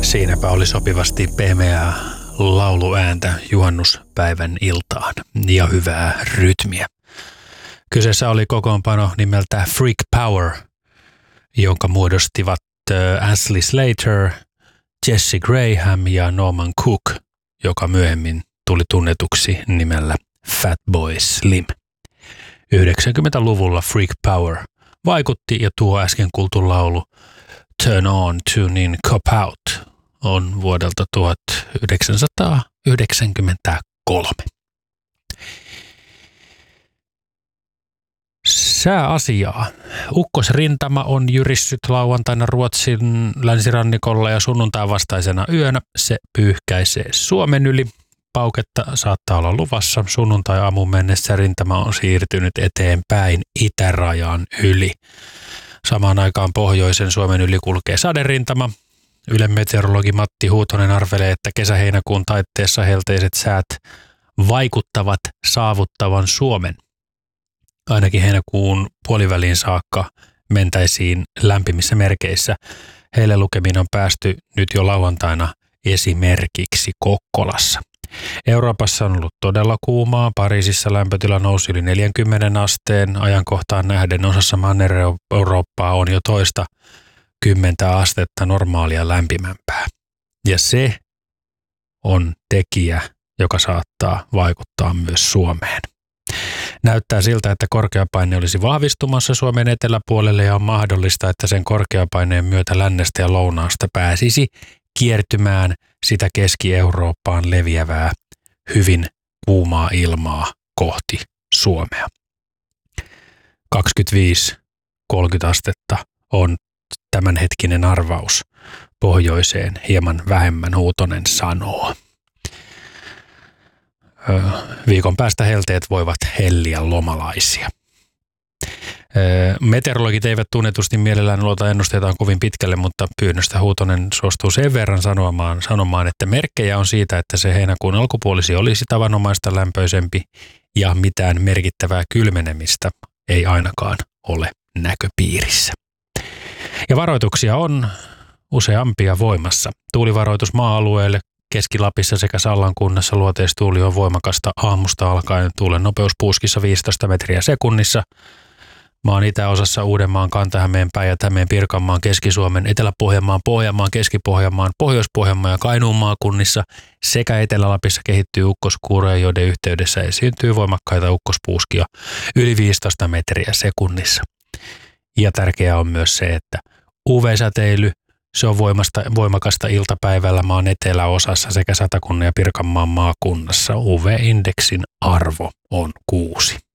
Siinäpä oli sopivasti pehmeää lauluääntä juhannuspäivän iltaan ja hyvää rytmiä. Kyseessä oli kokoonpano nimeltä Freak Power, jonka muodostivat Ashley Slater, Jesse Graham ja Norman Cook, joka myöhemmin tuli tunnetuksi nimellä Fatboy Slim. 90-luvulla Freak Power vaikutti ja tuo äsken kuultu laulu Turn On, Tune In, Cop Out on vuodelta 1993. Sääasiaa. Ukkosrintama on jyrissyt lauantaina Ruotsin länsirannikolla ja sunnuntain vastaisena yönä se pyyhkäisee Suomen yli. Pauketta saattaa olla luvassa. Sunnuntai-aamuun mennessä rintama on siirtynyt eteenpäin itärajan yli. Samaan aikaan pohjoisen Suomen yli kulkee saderintama. Ylen meteorologi Matti Huutonen arvelee, että kesä-heinäkuun taitteessa helteiset säät vaikuttavat saavuttavan Suomen. Ainakin heinäkuun puoliväliin saakka mentäisiin lämpimissä merkeissä. Heille lukemiin on päästy nyt jo lauantaina esimerkiksi Kokkolassa. Euroopassa on ollut todella kuumaa. Pariisissa lämpötila nousi yli 40 asteen. Ajankohtaan nähden osassa Manner-Eurooppaa on jo toista 10 astetta normaalia lämpimämpää. Ja se on tekijä, joka saattaa vaikuttaa myös Suomeen. Näyttää siltä, että korkeapaine olisi vahvistumassa Suomen eteläpuolelle ja on mahdollista, että sen korkeapaineen myötä lännestä ja lounaasta pääsisi kiertymään sitä Keski-Eurooppaan leviävää hyvin kuumaa ilmaa kohti Suomea. 25-30 astetta on tämänhetkinen arvaus pohjoiseen, hieman vähemmän Huutonen sanoo. Viikon päästä helteet voivat helliä lomalaisia. Meteorologit eivät tunnetusti mielellään luota ennusteitaan kovin pitkälle, mutta pyynnöstä Huutonen suostuu sen verran sanomaan, että merkkejä on siitä, että se heinäkuun alkupuolisi olisi tavanomaista lämpöisempi ja mitään merkittävää kylmenemistä ei ainakaan ole näköpiirissä. Ja varoituksia on useampia voimassa. Tuulivaroitus maa-alueelle Keski-Lapissa sekä Sallan kunnassa luoteistuuli on voimakasta aamusta alkaen. Tuulen nopeus puuskissa 15 metriä sekunnissa. Maan itäosassa Uudenmaan, Kanta-Hämeen, Päijät-Hämeen, Pirkanmaan, Keski-Suomen, Etelä-Pohjanmaan, Pohjanmaan, Keski-Pohjanmaan, Pohjois-Pohjanmaan ja Kainuun maakunnissa sekä Etelä-Lapissa kehittyy ukkoskuuroja, joiden yhteydessä esiintyy voimakkaita ukkospuuskia yli 15 metriä sekunnissa. Ja tärkeää on myös se, että UV-säteily, se on voimakasta iltapäivällä maan eteläosassa sekä Satakunnan ja Pirkanmaan maakunnassa. UV-indeksin arvo on 6.